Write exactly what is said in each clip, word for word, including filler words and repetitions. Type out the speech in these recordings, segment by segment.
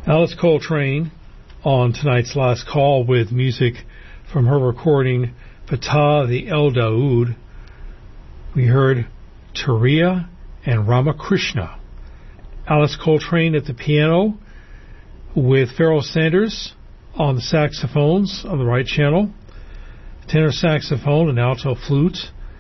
Alice Coltrane on tonight's last call with music from her recording Fatah the El Daoud. We heard Turiya and Ramakrishna. Alice Coltrane at the piano with Pharoah Sanders on the saxophones on the right channel, tenor saxophone and alto flute.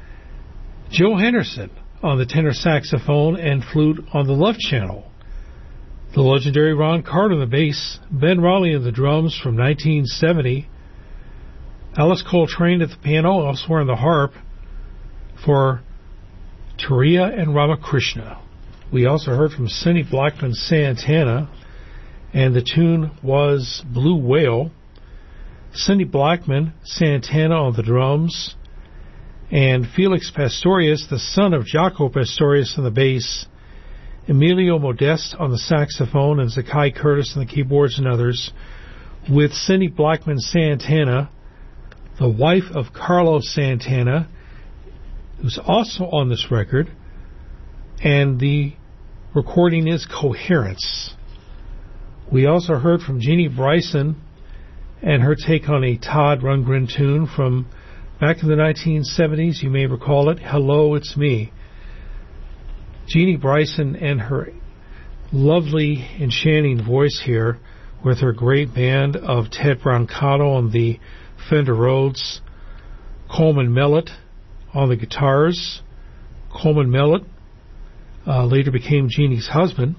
Joe Henderson on the tenor saxophone and flute on the left channel. The legendary Ron Carter on the bass, Ben Raleigh on the drums from nineteen seventy. Alice Coltrane at the piano, elsewhere on the harp for Turiya and Ramakrishna. We also heard from Cindy Blackman Santana, and the tune was Blue Whale. Cindy Blackman Santana on the drums, and Felix Pastorius, the son of Jaco Pastorius, on the bass, Emilio Modeste on the saxophone, and Zakai Curtis on the keyboards and others, with Cindy Blackman Santana, the wife of Carlos Santana, who's also on this record, and the recording is Coherence. We also heard from Jeannie Bryson and her take on a Todd Rundgren tune from back in the nineteen seventies. You may recall it, Hello, It's Me. Jeannie Bryson and her lovely, enchanting voice here with her great band of Ted Brancato on the Fender Rhodes, Coleman Mellett on the guitars. Coleman Mellett uh, later became Jeannie's husband,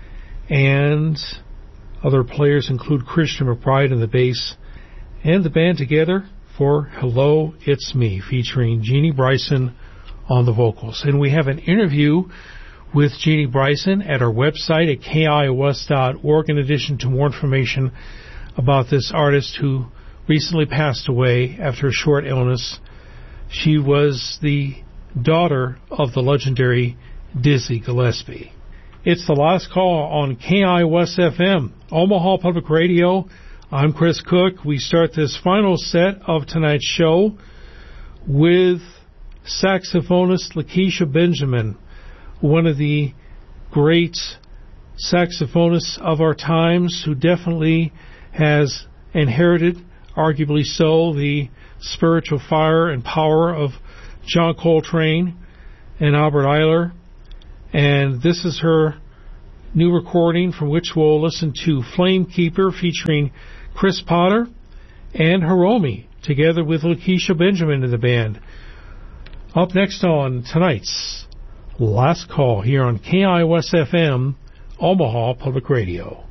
and other players include Christian McBride on the bass, and the band together for Hello, It's Me, featuring Jeannie Bryson on the vocals. And we have an interview with Jeannie Bryson at our website at K I O S dot org, in addition to more information about this artist who recently passed away after a short illness. She was the daughter of the legendary Dizzy Gillespie. It's the last call on K I O S F M, Omaha Public Radio. I'm Chris Cook. We start this final set of tonight's show with saxophonist Lakeisha Benjamin, one of the great saxophonists of our times, who definitely has inherited, arguably so, the spiritual fire and power of John Coltrane and Albert Ayler. And this is her new recording, from which we'll listen to Flamekeeper, featuring Chris Potter and Hiromi, together with Lakeisha Benjamin in the band. Up next on tonight's Last Call here on K I O S F M, Omaha Public Radio.